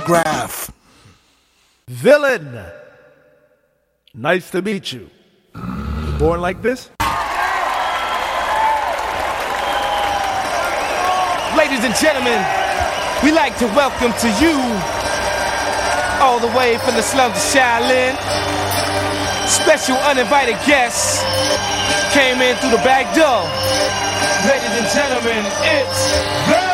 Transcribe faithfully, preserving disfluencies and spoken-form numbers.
Graph. Villain. Nice to meet you. Born like this? Ladies and gentlemen, we like to welcome to you, all the way from the slums of Shaolin, special uninvited guests came in through the back door. Ladies and gentlemen, it's the